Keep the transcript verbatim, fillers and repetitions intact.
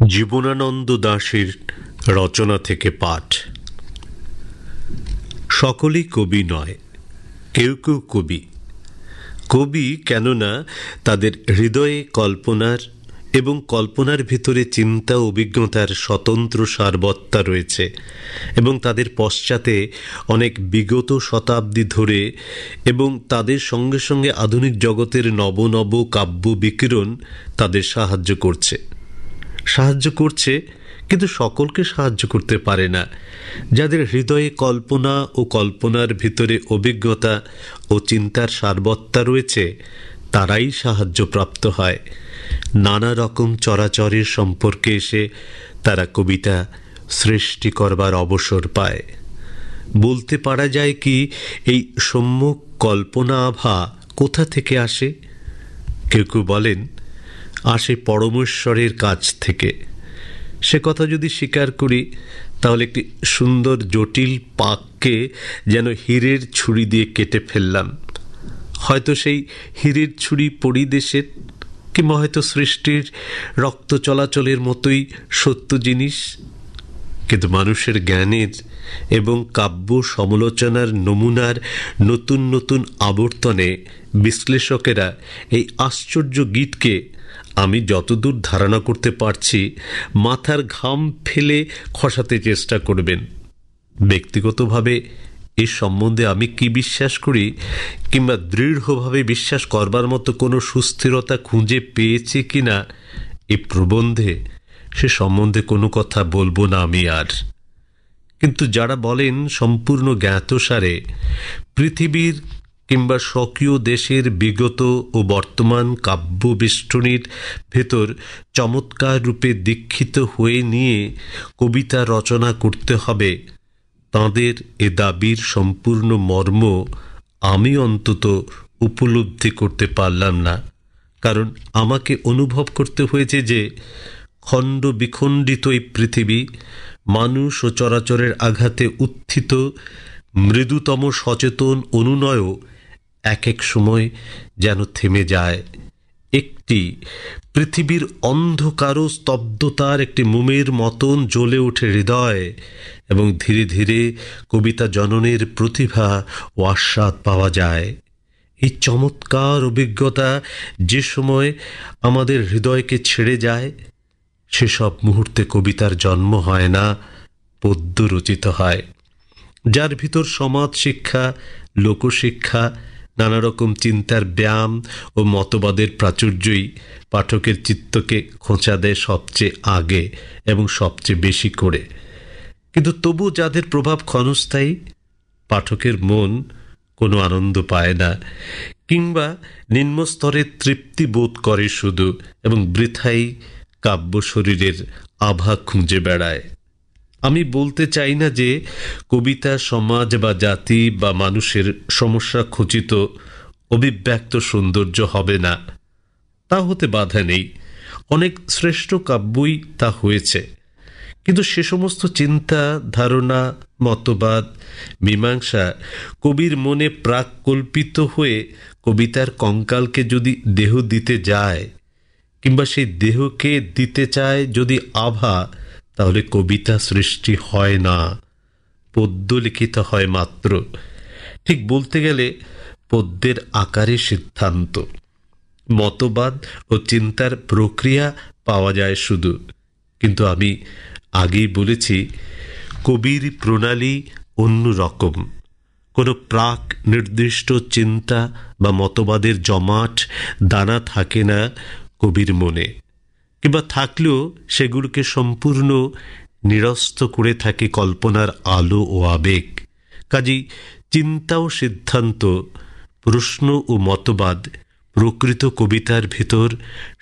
জীবনানন্দ দাশের রচনা থেকে পাঠ। সকলেই কবি নয়, কেউ কেউ কবি। কবি কেননা তাদের হৃদয়ে কল্পনার এবং কল্পনার ভিতরে চিন্তা অভিজ্ঞতার স্বতন্ত্র সারবত্তা রয়েছে, এবং তাদের পশ্চাতে অনেক বিগত শতাব্দী ধরে এবং তাদের সঙ্গে সঙ্গে আধুনিক জগতের নব নব কাব্য বিকিরণ তাদের সাহায্য করছে সাহায্য করছে কিন্তু সকলকে সাহায্য করতে পারে না। যাদের হৃদয়ে কল্পনা ও কল্পনার ভিতরে অভিজ্ঞতা ও চিন্তার সারবত্তা রয়েছে, তারাই সাহায্যপ্রাপ্ত হয়। নানা রকম চরাচরের সম্পর্কে এসে তারা কবিতা সৃষ্টি করবার অবসর পায়। বলতে পারা যায় কি, এই সম্যক কল্পনা আভা কোথা থেকে আসে? কেউ কেউ বলেন আসে পরমেশ্বরের কাছ থেকে। সে কথা যদি স্বীকার করি, তাহলে একটি সুন্দর জটিল পাককে যেন হীরের ছুরি দিয়ে কেটে ফেললাম। হয়তো সেই হীরের ছুরি পরিদেশের, কিংবা হয়তো সৃষ্টির রক্ত চলাচলের মতোই সত্য জিনিস। কিন্তু মানুষের জ্ঞানের এবং কাব্য সমালোচনার নমুনার নতুন নতুন আবর্তনে বিশ্লেষকেরা এই আশ্চর্য গীতকে, আমি যতদূর ধারণা করতে পারছি, মাথার ঘাম ফেলে খসাতে চেষ্টা করবেন। ব্যক্তিগতভাবে এই সম্বন্ধে আমি কি বিশ্বাস করি, কিংবা দৃঢ়ভাবে বিশ্বাস করবার মতো কোনো সুস্থিরতা খুঁজে পেয়েছি কিনা এই প্রবন্ধে, সে সম্বন্ধে কোনো কথা বলবো না আমি আর। কিন্তু যারা বলেন সম্পূর্ণ জ্ঞাতসারে পৃথিবীর কিংবা স্বকীয় দেশের বিগত ও বর্তমান কাব্য বেষ্টনীর ভেতর চমৎকার রূপে দীক্ষিত হয়ে নিয়ে কবিতা রচনা করতে হবে, তাঁদের এ দাবির সম্পূর্ণ মর্ম আমি অন্তত উপলব্ধি করতে পারলাম না। কারণ আমাকে অনুভব করতে হয়েছে যে খণ্ড বিখণ্ডিত এই পৃথিবী মানুষ ও চরাচরের আঘাতে উত্থিত মৃদুতম সচেতন অনুনয়ও এক এক সময় যেন থেমে যায়। একটি পৃথিবীর অন্ধকার স্তব্ধতার একটি মোমের মতন জ্বলে ওঠে হৃদয়, এবং ধীরে ধীরে কবিতা জননের প্রতিভা ও আস্বাদ পাওয়া যায়। এই চমৎকার অভিজ্ঞতা যে সময় আমাদের হৃদয়কে ছেড়ে যায়, সেসব মুহূর্তে কবিতার জন্ম হয় না, পদ্য রচিত হয়, যার ভিতর সমাজ শিক্ষা, লোকশিক্ষা, নানা রকম চিন্তার ব্যায়াম ও মতবাদের প্রাচুর্যই পাঠকের চিত্তকে খোঁচা দেয় সবচেয়ে আগে এবং সবচেয়ে বেশি করে। কিন্তু তবু যাদের প্রভাব ক্ষণস্থায়ী, পাঠকের মন কোনো আনন্দ পায় না, কিংবা নিম্নস্তরে তৃপ্তি বোধ করে শুধু, এবং বৃথাই কাব্য শরীরের আভা খুঁজে বেড়ায়। আমি বলতে চাই না যে কবিতা সমাজ বা জাতি বা মানুষের সমস্যা খচিত অভিব্যক্ত সৌন্দর্য হবে না, তা হতে বাধা নেই। অনেক শ্রেষ্ঠ কাব্যই তা হয়েছে। কিন্তু সে সমস্ত চিন্তা, ধারণা, মতবাদ, মীমাংসা কবির মনে প্রাক কল্পিত হয়ে কবিতার কঙ্কালকে যদি দেহ দিতে যায়, কিংবা সেই দেহকে দিতে চায় যদি আভা, তাহলে কবিতা সৃষ্টি হয় না, পদ্য লিখিত হয় মাত্র। ঠিক বলতে গেলে পদ্যের আকারে সিদ্ধান্ত, মতবাদ ও চিন্তার প্রক্রিয়া পাওয়া যায় শুধু। কিন্তু আমি আগেই বলেছি, কবির প্রণালী অন্য রকম। কোনো প্রাক নির্দিষ্ট চিন্তা বা মতবাদের জমাট দানা থাকে না কবির মনে, কিংবা থাকলেও সেগুলোকে সম্পূর্ণ নিরস্ত করে থাকে কল্পনার আলো ও আবেগ। কাজেই চিন্তা ও সিদ্ধান্ত, প্রশ্ন ও মতবাদ প্রকৃত কবিতার ভিতর